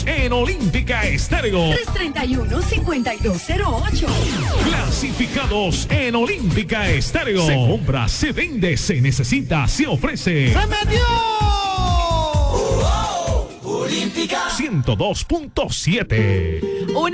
En Olímpica Estéreo. 331-5208. Clasificados en Olímpica Estéreo. Se compra, se vende, se necesita, se ofrece. ¡Se metió! Olímpica 102.7.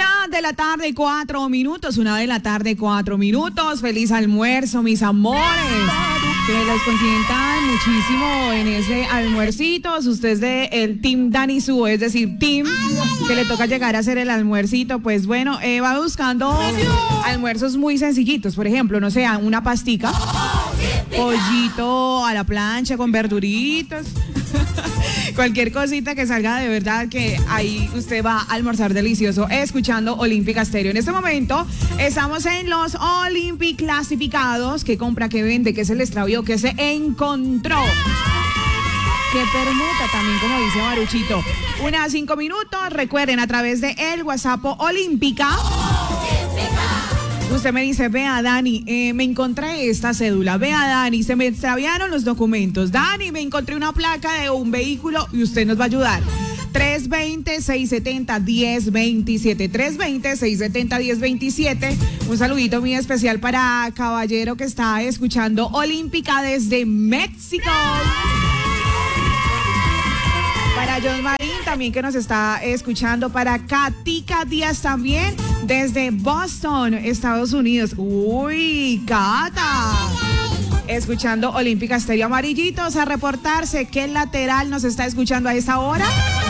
1:04 p.m. Feliz almuerzo, mis amores. Que los consientan muchísimo en ese almuercito. Si usted es del Team Dani Su, es decir, Team que le toca llegar a hacer el almuercito, pues bueno, va buscando almuerzos muy sencillitos. Por ejemplo, no sé, una pastica, pollito a la plancha con verduritos. Cualquier cosita que salga, de verdad que ahí usted va a almorzar delicioso escuchando Olímpica Estéreo. En este momento estamos en los Olympic clasificados. ¿Qué compra, qué vende, qué se le extravió, qué se encontró? ¿Qué permuta también, como dice Baruchito? 5 minutos. Recuerden, a través de el WhatsApp Olímpica. Usted me dice, vea Dani, me encontré esta cédula, vea Dani, se me extraviaron los documentos, Dani, me encontré una placa de un vehículo y usted nos va a ayudar. 320-670-1027, 320-670-1027. Un saludito muy especial para Caballero, que está escuchando Olímpica desde México. Para John Marín también, que nos está escuchando. Para Katica Díaz también, desde Boston, Estados Unidos. Uy, Cata. Escuchando Olímpica Estéreo. Amarillitos a reportarse. ¿Qué lateral nos está escuchando a esa hora?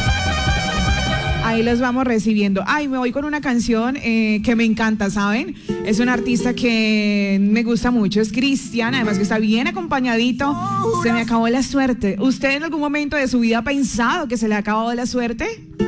Ahí los vamos recibiendo. Ay, me voy con una canción que me encanta, ¿saben? Es un artista que me gusta mucho, es Cristian, además que está bien acompañadito. Se me acabó la suerte. ¿Usted en algún momento de su vida ha pensado que se le ha acabado la suerte?